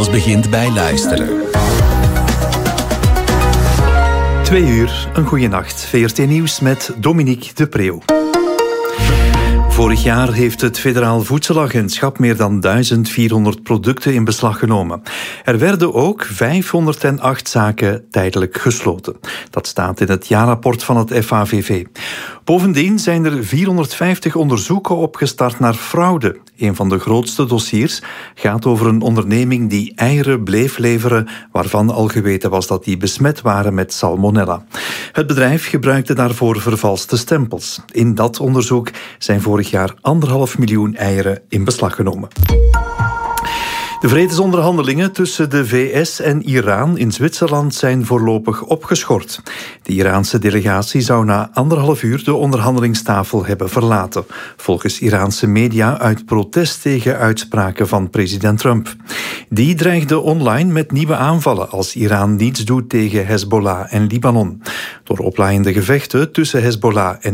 Alles begint bij luisteren. 2 uur, een goeie nacht. VRT Nieuws met Dominique de Preeuw. Vorig jaar heeft het Federaal Voedselagentschap meer dan 1400 producten in beslag genomen. Er werden ook 508 zaken tijdelijk gesloten. Dat staat in het jaarrapport van het FAVV. Bovendien zijn er 450 onderzoeken opgestart naar fraude. Een van de grootste dossiers gaat over een onderneming die eieren bleef leveren, waarvan al geweten was dat die besmet waren met salmonella. Het bedrijf gebruikte daarvoor vervalste stempels. In dat onderzoek zijn vorig jaar 1,5 miljoen eieren in beslag genomen. De vredesonderhandelingen tussen de VS en Iran in Zwitserland zijn voorlopig opgeschort. De Iraanse delegatie zou na 1,5 uur de onderhandelingstafel hebben verlaten, volgens Iraanse media uit protest tegen uitspraken van president Trump. Die dreigde online met nieuwe aanvallen als Iran niets doet tegen Hezbollah en Libanon. Door oplaaiende gevechten tussen Hezbollah en